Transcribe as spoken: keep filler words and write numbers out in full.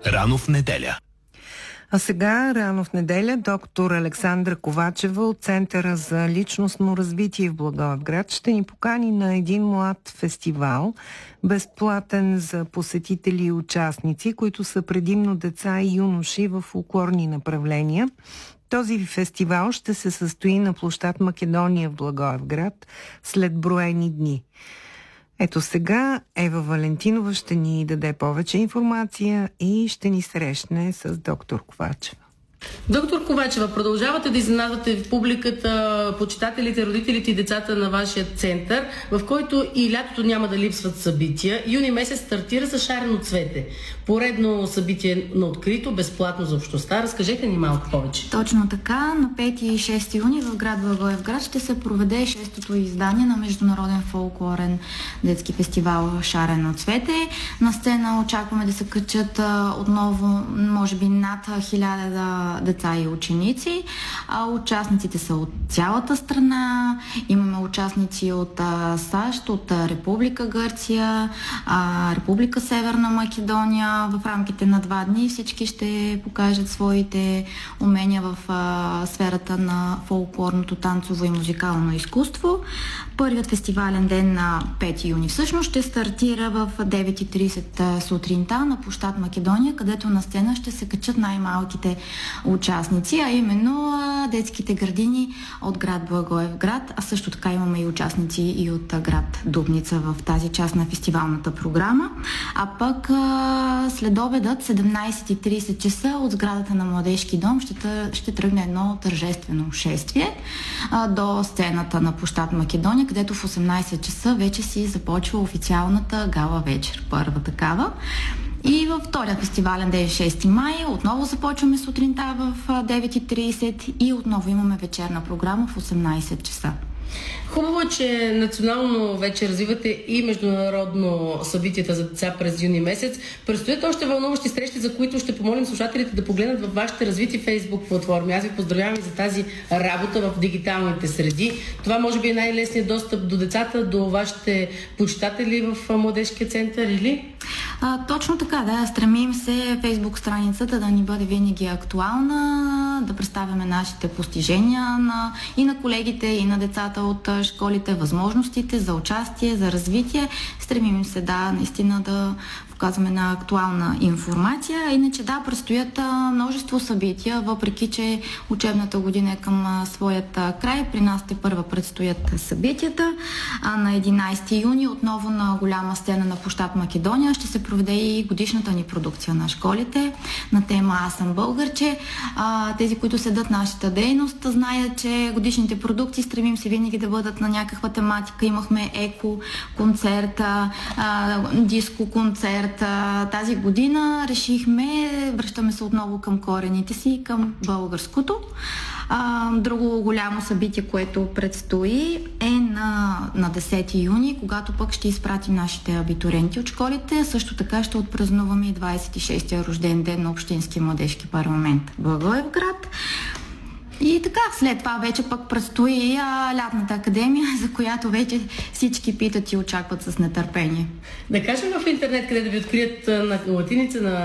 Рано в неделя. А сега, рано в неделя, доктор Александра Ковачева от Центъра за личностно развитие в Благоевград ще ни покани на един млад фестивал, безплатен за посетители и участници, които са предимно деца и юноши в фолклорни направления. Този фестивал ще се състои на площад Македония в Благоевград след броени дни. Ето сега Ева Валентинова ще ни даде повече информация и ще ни срещне с доктор Ковачева. Доктор Ковачева, продължавате да изненадвате публиката, почитателите, родителите и децата на вашия център, в който и лятото няма да липсват събития. Юни месец стартира с Шарено цвете. Поредно събитие на открито, безплатно за общността. Разкажете ни малко повече. Точно така. На пети и шести юни в град Благоевград ще се проведе шестото издание на Международен фолклорен детски фестивал Шарено цвете. На сцена очакваме да се качат отново, може би, над хиляда деца и ученици. А участниците са от цялата страна. Имаме участници от а, САЩ, от а, Република Гърция, а, Република Северна Македония. В рамките на два дни всички ще покажат своите умения в а, сферата на фолклорното, танцово и музикално изкуство. Първият фестивален ден на пети юни всъщност ще стартира в девет и тридесет сутринта на площад Македония, където на сцена ще се качат най-малките участници, а именно а, детските градини от град Благоевград, а също така имаме и участници и от а, град Дупница в тази част на фестивалната програма. А пък а, след обедът седемнайсет и тридесет часа от сградата на Младежки дом ще, тър, ще тръгне едно тържествено шествие а, до сцената на площад Македония, където в осемнайсет часа вече си започва официалната гала вечер, първа такава. И във втория фестивален ден, шести май, отново започваме сутринта в девет и тридесет и отново имаме вечерна програма в осемнайсет часа. Хубаво е, че национално вече развивате и международно събитията за деца през юни месец. Предстоят още вълнуващи срещи, за които ще помолим слушателите да погледнат във вашите развити фейсбук платформи. Аз ви поздравявам и за тази работа в дигиталните среди. Това може би е най-лесният достъп до децата, до вашите почитатели в Младежкия център, или? А, точно така, да. Стремим се фейсбук страницата да ни бъде винаги актуална, да представяме нашите постижения на, и на колегите, и на децата от школите, възможностите за участие, за развитие. Стремим се, да, наистина да показваме на актуална информация. Иначе да, предстоят множество събития, въпреки че учебната година е към своят край. При нас те първа предстоят събитията. А на единайсети юни отново на голяма сцена на площад Македония ще се проведе и годишната ни продукция на школите на тема Аз съм българче. А, тези, които следят нашата дейност, знаят, че годишните продукции стремим се винаги да бъдат на някаква тематика. Имахме еко концерта, а, диско концерт. Тази година решихме, връщаме се отново към корените си, към българското. А, друго голямо събитие, което предстои, е на, на десети юни, когато пък ще изпратим нашите абитуриенти от школите. Също така ще отпразнуваме и двайсет и шестия рожден ден на Общинския младежки парламент в Благоевград. И така, след това вече пък предстои а, лятната академия, за която вече всички питат и очакват с нетърпение. Да кажем в интернет, къде да ви открият на латиница, на